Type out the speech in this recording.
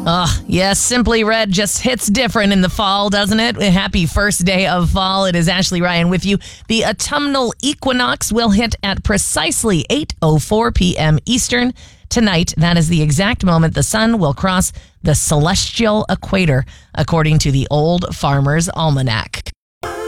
Oh, yes, Simply Red just hits different in the fall, doesn't it? Happy first day of fall. It is Ashley Ryan with you. The autumnal equinox will hit at precisely 8:04 p.m. Eastern tonight. That is the exact moment the sun will cross the celestial equator, according to the Old Farmer's Almanac.